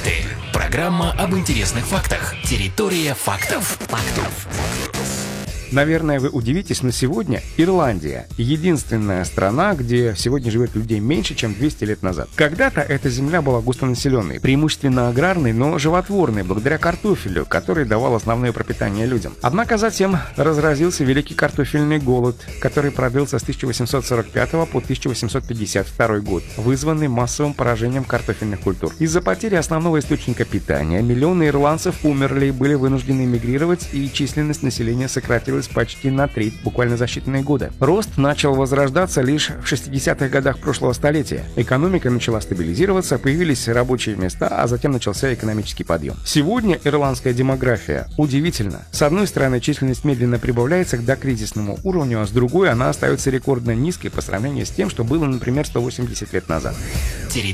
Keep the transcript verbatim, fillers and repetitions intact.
Факты. Программа об интересных фактах. Территория фактов. Фактов. Наверное, вы удивитесь, но сегодня Ирландия — единственная страна, где сегодня живет людей меньше, чем двести лет назад. Когда-то эта земля была густонаселенной, преимущественно аграрной, но животворной, благодаря картофелю, который давал основное пропитание людям. Однако затем разразился Великий картофельный голод, который продлился с тысяча восемьсот сорок пятого по тысяча восемьсот пятьдесят второй год, вызванный массовым поражением картофельных культур. Из-за потери основного источника питания миллионы ирландцев умерли и были вынуждены эмигрировать, и численность населения сократилась почти на треть буквально за считанные годы. Рост начал возрождаться лишь в шестидесятых годах прошлого столетия. Экономика начала стабилизироваться, появились рабочие места, а затем начался экономический подъем. Сегодня ирландская демография удивительна. С одной стороны, численность медленно прибавляется к докризисному уровню, а с другой она остается рекордно низкой по сравнению с тем, что было, например, сто восемьдесят лет назад.